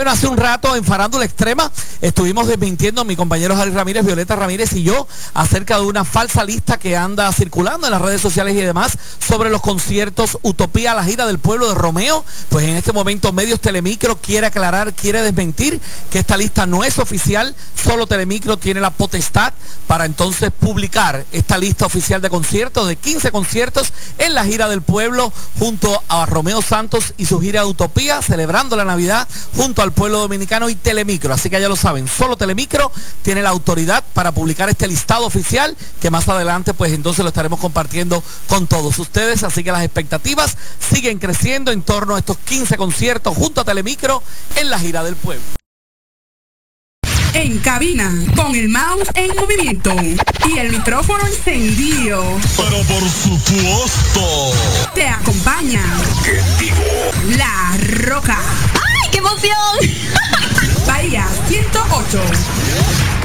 Bueno, hace un rato en Farándula Extrema estuvimos desmintiendo, mi compañero Javier Ramírez, Violeta Ramírez y yo, acerca de una falsa lista que anda circulando en las redes sociales y demás sobre los conciertos Utopía, la gira del pueblo de Romeo. Pues en este momento Medios Telemicro quiere aclarar, quiere desmentir que esta lista no es oficial, solo Telemicro tiene la potestad para entonces publicar esta lista oficial de conciertos, de 15 conciertos en la gira del pueblo junto a Romeo Santos y su gira Utopía, celebrando la Navidad junto al pueblo dominicano y Telemicro. Así que ya lo saben, solo Telemicro tiene la autoridad para publicar este listado oficial, que más adelante pues entonces lo estaremos compartiendo con todos ustedes. Así que las expectativas siguen creciendo en torno a estos 15 conciertos junto a Telemicro en la gira del pueblo. En cabina, con el mouse en movimiento y el micrófono encendido. Pero por supuesto, te acompaña La Roca. ¡Ay, qué emoción! Bahía 108.